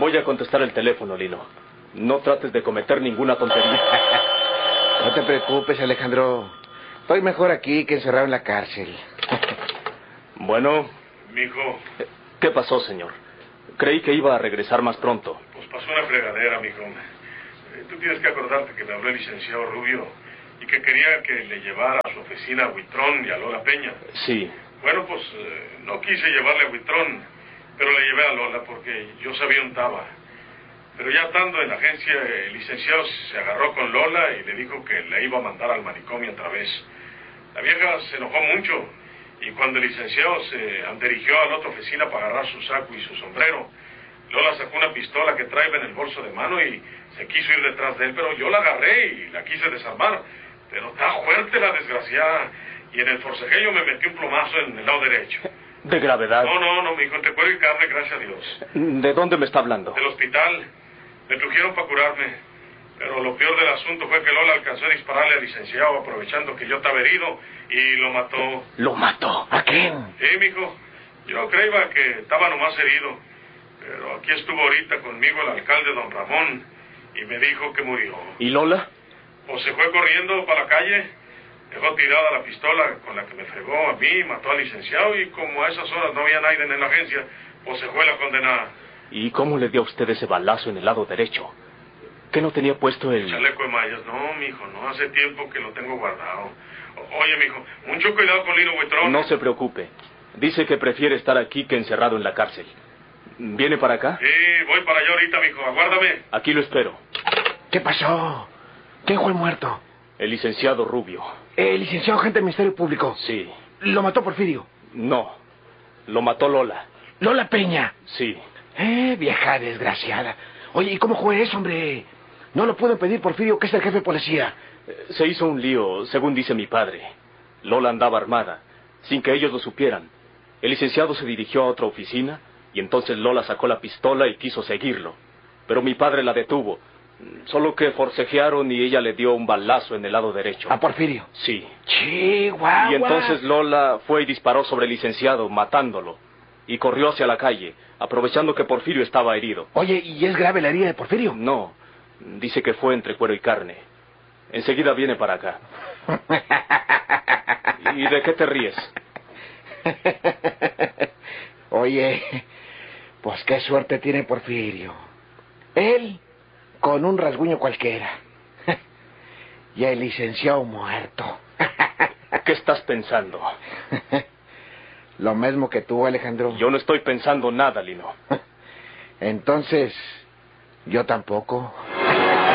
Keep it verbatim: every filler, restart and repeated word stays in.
Voy a contestar el teléfono, Lino. No trates de cometer ninguna tontería. No te preocupes, Alejandro. Estoy mejor aquí que encerrado en la cárcel. Bueno. Mijo. ¿Qué pasó, señor? Creí que iba a regresar más pronto. Pues pasó una fregadera, mijo. Eh, tú tienes que acordarte que me habló el licenciado Rubio y que quería que le llevara a su oficina a Huitrón y a Lola Peña. Sí. Bueno, pues eh, no quise llevarle a Huitrón, pero le llevé a Lola porque yo sabía un estaba. Pero ya estando en la agencia, el licenciado se agarró con Lola y le dijo que la iba a mandar al manicomio otra vez. La vieja se enojó mucho y cuando el licenciado se dirigió a la otra oficina para agarrar su saco y su sombrero, Lola sacó una pistola que traía en el bolso de mano y se quiso ir detrás de él, pero yo la agarré y la quise desarmar. Pero está fuerte la desgraciada y en el forcejeo me metí un plomazo en el lado derecho. ¿De gravedad? No, no, no, mijo, entre cuero y carne, gracias a Dios. ¿De dónde me está hablando? Del hospital. Me trajeron para curarme. Pero lo peor del asunto fue que Lola alcanzó a dispararle al licenciado aprovechando que yo estaba herido y lo mató. ¿Lo mató? ¿A quién? Sí, mijo. Yo creía que estaba nomás herido. Pero aquí estuvo ahorita conmigo el alcalde don Ramón y me dijo que murió. ¿Y Lola? Pues se fue corriendo para la calle, dejó tirada la pistola con la que me fregó a mí, mató al licenciado y como a esas horas no había nadie en la agencia, pues se fue la condenada. ¿Y cómo le dio a usted ese balazo en el lado derecho? ¿Qué no tenía puesto el...? Chaleco de mallas. No, mijo, no, hace tiempo que lo tengo guardado. O- Oye, mijo, mucho cuidado con Lino Huitrón. No se preocupe. Dice que prefiere estar aquí que encerrado en la cárcel. ¿Viene para acá? Sí, voy para allá ahorita, mijo, aguárdame. Aquí lo espero. ¿Qué pasó? ¿Quién fue el muerto? El licenciado Rubio. El licenciado agente del Ministerio Público. Sí. ¿Lo mató Porfirio? No. Lo mató Lola. Lola Peña. Sí. Eh, vieja desgraciada. Oye, ¿y cómo fue eso, hombre? No lo pudo impedir Porfirio, que es el jefe de policía. Se hizo un lío, según dice mi padre. Lola andaba armada, sin que ellos lo supieran. El licenciado se dirigió a otra oficina y entonces Lola sacó la pistola y quiso seguirlo. Pero mi padre la detuvo. Solo que forcejearon y ella le dio un balazo en el lado derecho. ¿A Porfirio? Sí. Chihuahua. Y entonces Lola fue y disparó sobre el licenciado, matándolo. Y corrió hacia la calle, aprovechando que Porfirio estaba herido. Oye, ¿y es grave la herida de Porfirio? No, dice que fue entre cuero y carne. Enseguida viene para acá. ¿Y de qué te ríes? Oye, pues qué suerte tiene Porfirio. Él con un rasguño cualquiera. Y el licenciado muerto. ¿Qué estás pensando? Lo mismo que tú, Alejandro. Yo no estoy pensando nada, Lino. Entonces, yo tampoco.